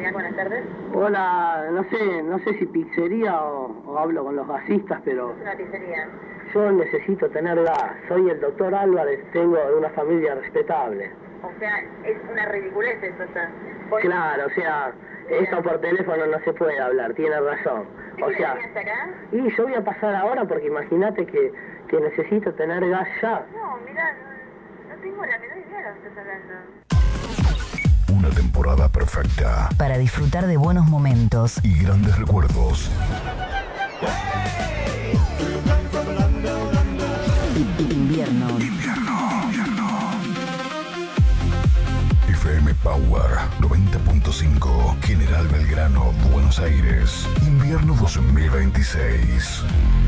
Hola, buenas tardes. Hola, no sé si pizzería o hablo con los gasistas, pero Es una pizzería. yo necesito tener gas. Soy el doctor Álvarez, tengo de una familia respetable. O sea, es una ridiculez esto. Claro, o sea, esto por teléfono no se puede hablar, tiene razón. O sea, hasta acá? y yo voy a pasar ahora porque imagínate que necesito tener gas ya. No, mirá, no tengo la menor idea de lo que estás hablando. Una temporada perfecta para disfrutar de buenos momentos y grandes recuerdos. Invierno. FM Power 90.5, General Belgrano, Buenos Aires. Invierno 2026.